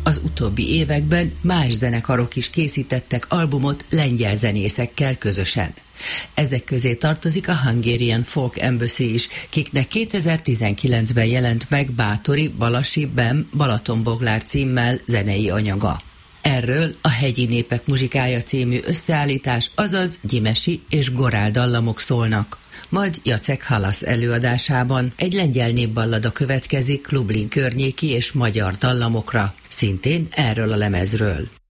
Az utóbbi években más zenekarok is készítettek albumot lengyel zenészekkel közösen. Ezek közé tartozik a Hungarian Folk Embassy is, kiknek 2019-ben jelent meg Bátori Balasi Bem Balatonboglár címmel zenei anyaga. Erről a Hegyi Népek Muzsikája című összeállítás, azaz gyimesi és gorál dallamok szólnak. Majd Jacek Halasz előadásában egy lengyel népballada következik Lublin környéki és magyar dallamokra, szintén erről a lemezről.